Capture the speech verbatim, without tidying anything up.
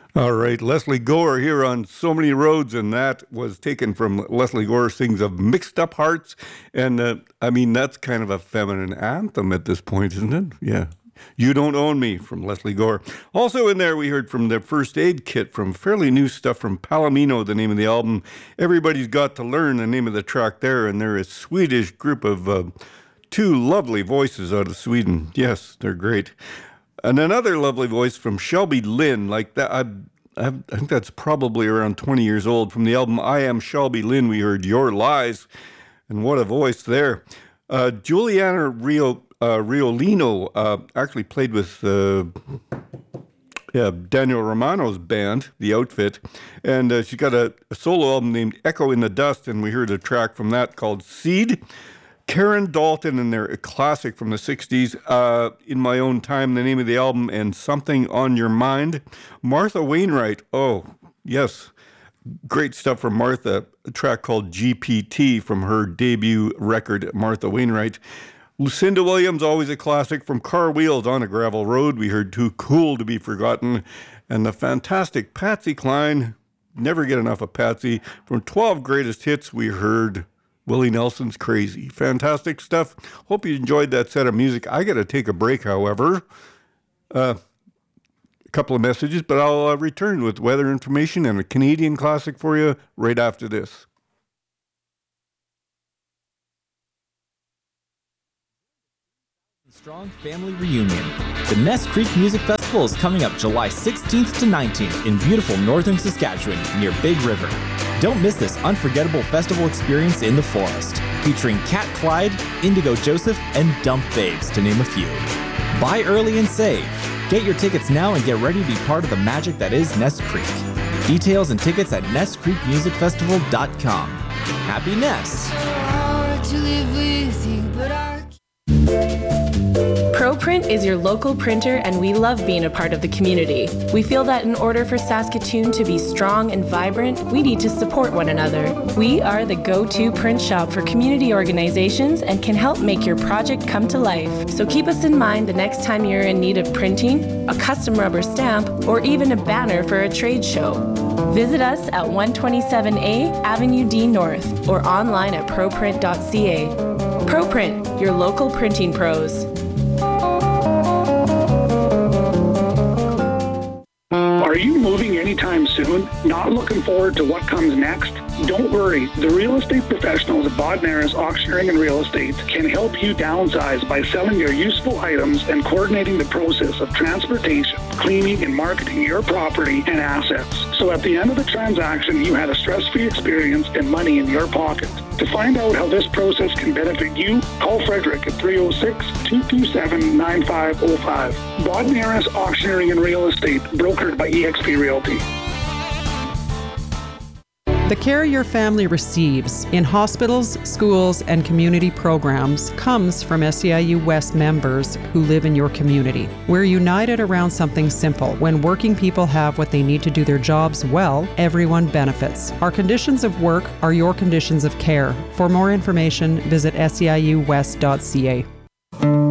All right, Leslie Gore here on So Many Roads, and that was taken from Leslie Gore Sings of Mixed Up Hearts. And uh, I mean, that's kind of a feminine anthem at this point, isn't it? Yeah. You Don't Own Me from Leslie Gore. Also in there, we heard from the First Aid Kit from fairly new stuff from Palomino, the name of the album. Everybody's Got to Learn, the name of the track there, and they're a Swedish group of uh, two lovely voices out of Sweden. Yes, they're great. And another lovely voice from Shelby Lynn, like that. I, I, I think that's probably around twenty years old. From the album I Am Shelby Lynn, we heard Your Lies, and what a voice there. Uh, Juliana Rio uh, Riolino uh, actually played with uh, yeah, Daniel Romano's band, The Outfit, and uh, she's got a, a solo album named Echo in the Dust, and we heard a track from that called Seed. Karen Dalton and their classic from the sixties, uh, In My Own Time, the name of the album, and Something on Your Mind. Martha Wainwright, oh, yes, great stuff from Martha, a track called G P T from her debut record, Martha Wainwright. Lucinda Williams, always a classic from Car Wheels on a Gravel Road. We heard Too Cool to Be Forgotten. And the fantastic Patsy Cline, never get enough of Patsy. From twelve Greatest Hits, we heard Willie Nelson's Crazy. Fantastic stuff. Hope you enjoyed that set of music. I got to take a break, however. Uh, a couple of messages, but I'll uh, return with weather information and a Canadian classic for you right after this. Strong Family Reunion. The Ness Creek Music Festival is coming up July sixteenth to nineteenth in beautiful northern Saskatchewan near Big River. Don't miss this unforgettable festival experience in the forest, featuring Cat Clyde, Indigo Joseph, and Dump Babes, to name a few. Buy early and save. Get your tickets now and get ready to be part of the magic that is Ness Creek. Details and tickets at ness creek music festival dot com. Happy Ness! ProPrint is your local printer, and we love being a part of the community. We feel that in order for Saskatoon to be strong and vibrant, we need to support one another. We are the go-to print shop for community organizations and can help make your project come to life. So keep us in mind the next time you're in need of printing, a custom rubber stamp, or even a banner for a trade show. Visit us at one twenty-seven A Avenue D North or online at proprint dot c a. ProPrint, your local printing pros. Are you moving anytime soon? Not looking forward to what comes next? Don't worry. The real estate professionals at Bodnaris Auctioneering and Real Estate can help you downsize by selling your useful items and coordinating the process of transportation, cleaning, and marketing your property and assets. So at the end of the transaction, you had a stress-free experience and money in your pocket. To find out how this process can benefit you, call Frederick at three oh six, two two seven, nine five oh five. Bodnaris Auctioneering and Real Estate, brokered by E X P Realty. The care your family receives in hospitals, schools, and community programs comes from S E I U West members who live in your community. We're united around something simple. When working people have what they need to do their jobs well, everyone benefits. Our conditions of work are your conditions of care. For more information, visit S E I U west dot c a.